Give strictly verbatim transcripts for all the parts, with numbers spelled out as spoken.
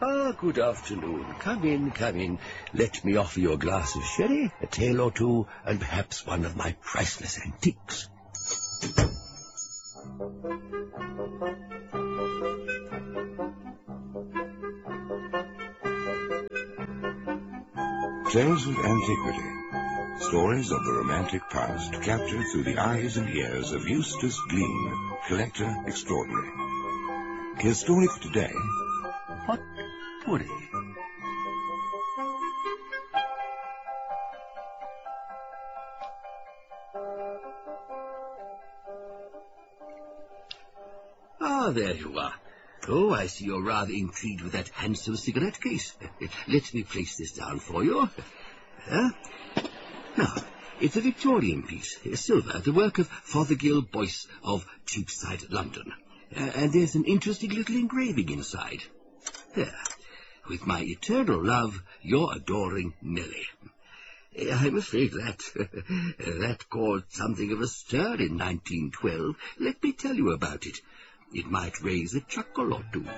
Ah, good afternoon. Come in, come in. Let me offer you a glass of sherry, a tale or two, and perhaps one of my priceless antiques. Tales of Antiquity. Stories of the romantic past captured through the eyes and ears of Eustace Glean, collector extraordinary. His story for today... What pudding? Ah, there you are. Oh, I see you're rather intrigued with that handsome cigarette case. Let me place this down for you. Uh, now, it's a Victorian piece, silver, the work of Fothergill Boyce of Cheapside, London. Uh, and there's an interesting little engraving inside. There. With my eternal love, your adoring Nellie. I'm afraid that that caused something of a stir in nineteen twelve. Let me tell you about it. It might raise a chuckle or two.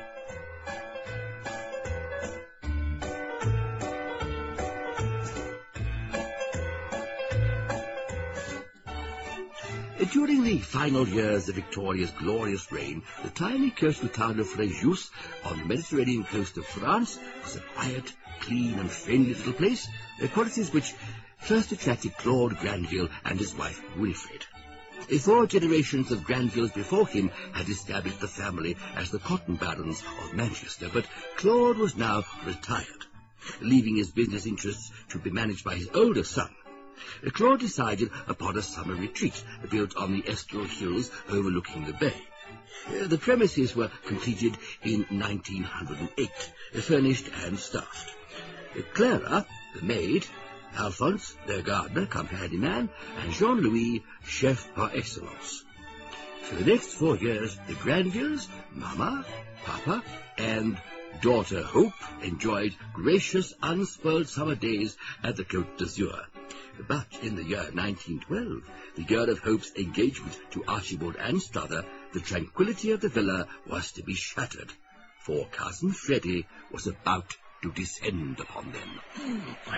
During the final years of Victoria's glorious reign, the tiny coastal town of Fréjus on the Mediterranean coast of France was a quiet, clean and friendly little place, qualities which first attracted Claude Granville and his wife Winifred. Four generations of Granvilles before him had established the family as the cotton barons of Manchester, but Claude was now retired, leaving his business interests to be managed by his older son. Claude decided upon a summer retreat built on the Esquel Hills overlooking the bay. Uh, the premises were completed in nineteen oh eight, furnished and staffed. Uh, Clara, the maid, Alphonse, their gardener, come handyman, and Jean-Louis, chef par excellence. For the next four years, the Granvilles, Mama, Papa, and daughter Hope enjoyed gracious, unspoiled summer days at the Côte d'Azur. But in the year nineteen twelve, the year of Hope's engagement to Archibald Anstruther, the tranquillity of the villa was to be shattered, for Cousin Freddie was about to descend upon them.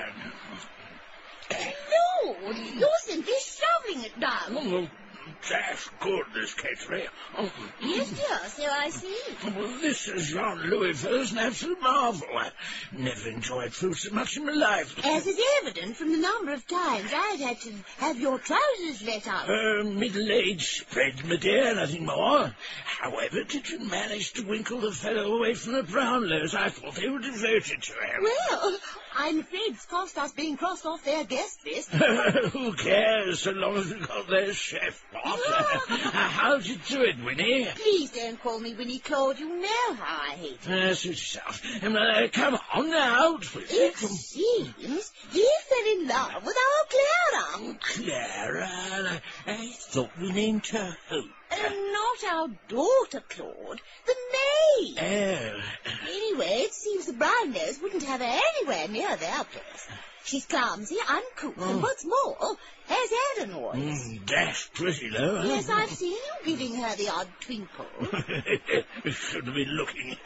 Lord, you're simply shoveling it down. Oh, that's good, this Catherine. Oh. Yes, dear, so I see. Well, this is Jean-Louis Fellow's an absolute marvel. I never enjoyed fruit so much in my life. As is evident from the number of times I've had to have your trousers let out. Uh, middle-aged spread, my dear, nothing more. However, did you manage to winkle the fellow away from the Brownlows? I thought they were devoted to him. Well, I'm afraid it's cost us being crossed off their guest list. Who cares, so long as we got their chef pot? How'd you do it, Winnie? Please don't call me Winnie, Claude. You know how I hate it. Uh, suit yourself. Um, uh, come on now. It seems he fell in love with our Clara. Clara? I, I thought we named her Hope. Uh, not our daughter, Claude. The maid. Oh. Anyway, it seems the Brownlows wouldn't have her anywhere near their place. She's clumsy, uncouth, oh. and what's more, has had a noise. Mm, that's pretty, though. Yes, I've seen you giving her the odd twinkle. Should have been looking.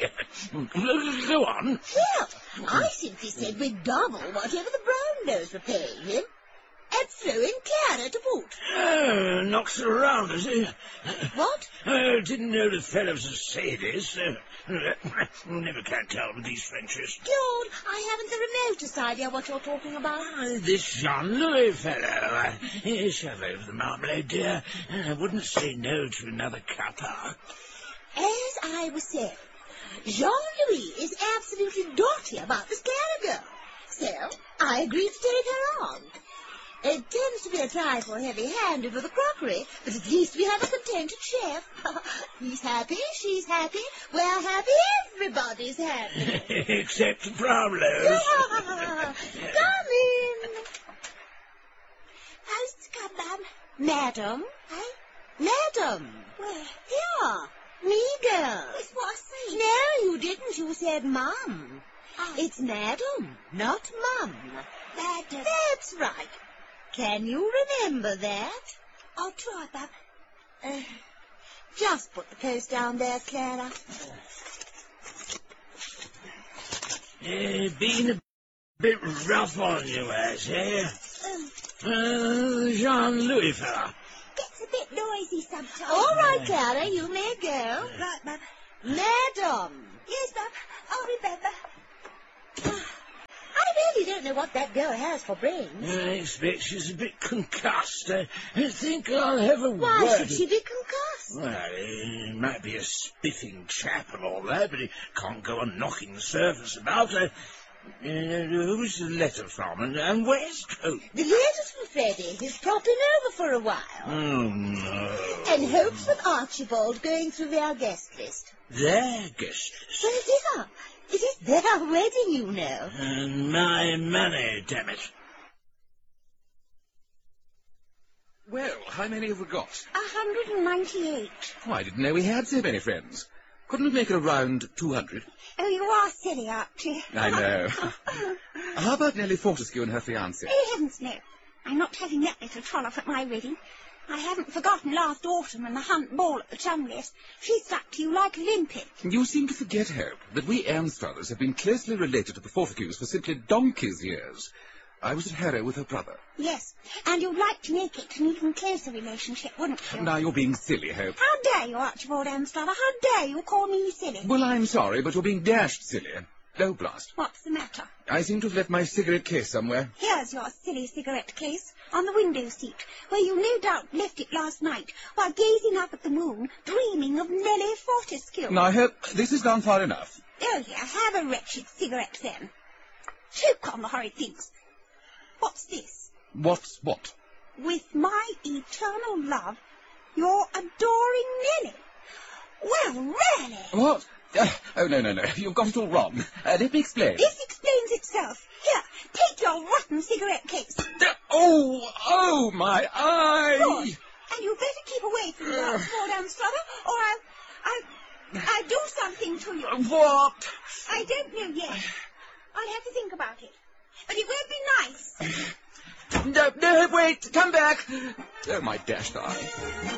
Go on. Well, I simply said we'd double whatever the Brownlows were paying him. And throw in Clara to boot. Oh, knocks her around, does he? What? Oh, didn't know the fellow's a sadist. Uh, never can tell with these Frenchies. Claude, I haven't the remotest idea what you're talking about. Uh, this Jean-Louis fellow. Uh, shove over the marmalade, dear. I wouldn't say no to another cuppa. As I was saying, Jean-Louis is absolutely dotty about this Clara girl. So, I agreed to take her on. It tends to be a trifle heavy-handed with the crockery, but at least we have a contented chef. He's happy, she's happy, we're happy, everybody's happy. Except the Brownlows. Come in. Post's come, ma'am. Madam? Eh? Madam. Where? Here. Me, girl. It's what I said. No, you didn't. You said mum. Oh. It's madam, not mum. Madam. That's right. Can you remember that? I'll try, Bab. Uh, just put the post down there, Clara. Uh, been a bit rough on you, has, eh? Um, Uh, Jean-Louis fella. gets a bit noisy sometimes. All right, Clara, you may go. Right, Mum. Madam. Yes, Mum. I'll remember. I really don't know what that girl has for brains. I expect she's a bit concussed. I, I think I'll have a Why word. should she be concussed? Well, he might be a spiffing chap and all that, but he can't go on knocking the surface about. Uh, uh, who's the letter from, and, and where's Cope? The latest from Freddie. He's popping over for a while. Oh, no. And hopes with Archibald going through their guest list. Their guest list. Well, it is our, it is their wedding, you know. And my money, damn it. Well, how many have we got? A hundred and ninety-eight. Oh, I didn't know we had so many friends. Couldn't we make it around two hundred? Oh, you are silly, aren't you? I know. How about Nellie Fortescue and her fiancé? Oh, heavens, no. I'm not having that little trollop at my wedding. I haven't forgotten last autumn and the hunt ball at the Chumleys. She stuck to you like a limpet. You seem to forget, Hope, that we Anstruthers have been closely related to the Fortescues for simply donkey's years. I was at Harrow with her brother. Yes, and you'd like to make it an even closer relationship, wouldn't you? Now you're being silly, Hope. How dare you, Archibald Anstruther? How dare you call me silly? Well, I'm sorry, but you're being dashed silly. Oh, blast. What's the matter? I seem to have left my cigarette case somewhere. Here's your silly cigarette case, on the window seat, where you no doubt left it last night, while gazing up at the moon, dreaming of Nellie Fortescue. Now, Hope, this has gone far enough. Oh, yeah, have a wretched cigarette, then. Choke on the horrid things. What's this? What's what? With my eternal love, your adoring Nellie. Well, really? What? Uh, oh, no, no, no. You've got it all wrong. Uh, let me explain. This explains itself. Here, take your rotten cigarette case. Uh, oh, oh, my eye! Good. And you better keep away from me, Archibald Anstruther, or I'll, I'll, I'll do something to you. What? I don't know yet. I'll have to think about it. But it won't be nice. No, no, wait, come back. Oh, my dashed eye.